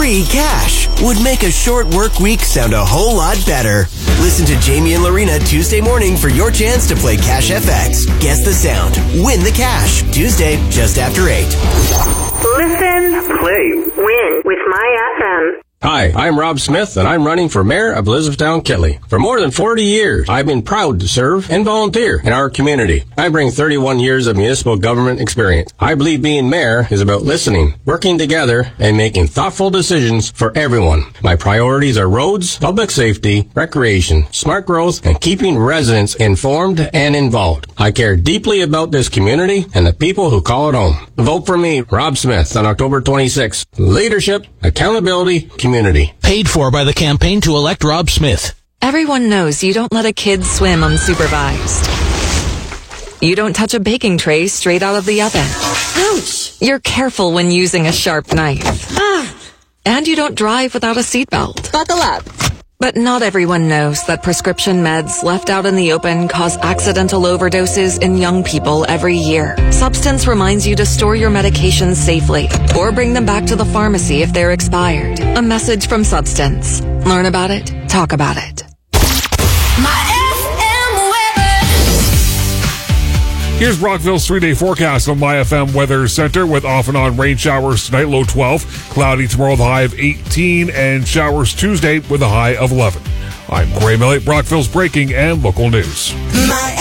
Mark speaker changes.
Speaker 1: free cash would make a short work week sound a whole lot better. Listen to Jamie and Lorena Tuesday morning for your chance to play Cash FX. Guess the sound. Win the cash. Tuesday, just after 8.
Speaker 2: Listen, play, win with My FM.
Speaker 3: Hi, I'm Rob Smith, and I'm running for Mayor of Elizabethtown-Kitley. For more than 40 years, I've been proud to serve and volunteer in our community. I bring 31 years of municipal government experience. I believe being mayor is about listening, working together, and making thoughtful decisions for everyone. My priorities are roads, public safety, recreation, smart growth, and keeping residents informed and involved. I care deeply about this community and the people who call it home. Vote for me, Rob Smith, on October 26th. Leadership, accountability, community.
Speaker 4: Paid for by the campaign to elect Rob Smith.
Speaker 5: Everyone knows you don't let a kid swim unsupervised. You don't touch a baking tray straight out of the oven.
Speaker 6: Ouch!
Speaker 5: You're careful when using a sharp knife. And you don't drive without a seatbelt.
Speaker 6: Buckle up.
Speaker 5: But not everyone knows that prescription meds left out in the open cause accidental overdoses in young people every year. Substance reminds you to store your medications safely or bring them back to the pharmacy if they're expired. A message from Substance. Learn about it. Talk about it.
Speaker 7: Here's Brockville's 3-day forecast on My FM Weather Center with off and on rain showers tonight, low 12. Cloudy tomorrow, the high of 18, and showers Tuesday with a high of 11. I'm Gray Millett, Brockville's breaking and local news.
Speaker 8: My